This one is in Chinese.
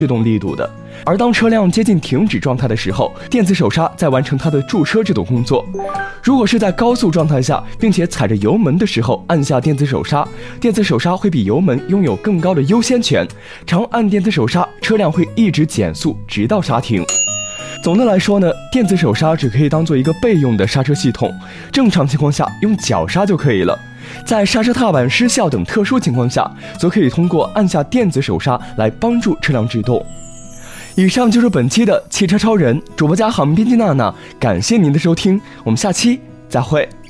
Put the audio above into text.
制动力度的。而当车辆接近停止状态的时候，电子手刹在完成它的驻车制动工作。如果是在高速状态下，并且踩着油门的时候按下电子手刹，电子手刹会比油门拥有更高的优先权。长按电子手刹，车辆会一直减速直到刹停。总的来说呢，电子手刹只可以当做一个备用的刹车系统，正常情况下用脚刹就可以了。在刹车踏板失效等特殊情况下，则可以通过按下电子手刹来帮助车辆制动。以上就是本期的汽车超人，主播加航编辑娜娜，感谢您的收听，我们下期再会。